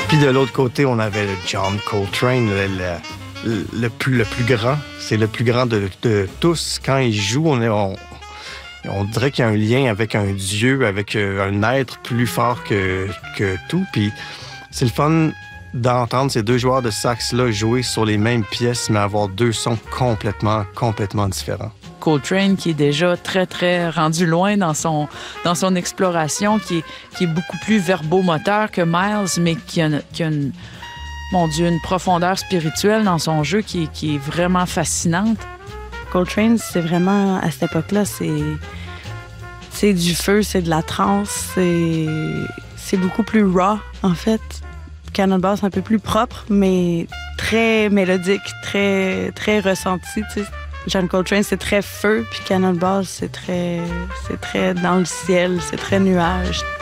Puis de l'autre côté, on avait le John Coltrane, le plus grand. C'est le plus grand de tous. Quand il joue, on dirait qu'il y a un lien avec un dieu, avec un être plus fort que tout. Puis c'est le fun d'entendre ces deux joueurs de sax-là jouer sur les mêmes pièces, mais avoir deux sons complètement différents. Coltrane, qui est déjà très, très rendu loin dans son exploration, qui est beaucoup plus verbomoteur que Miles, mais qui a une profondeur spirituelle dans son jeu qui est vraiment fascinante. Coltrane, c'est vraiment, à cette époque-là, c'est du feu, c'est de la trance, c'est beaucoup plus raw, en fait. Cannonball, c'est un peu plus propre, mais très mélodique, très, très ressenti, tu sais. John Coltrane, c'est très feu, puis Cannonball, c'est très dans le ciel, c'est très nuage.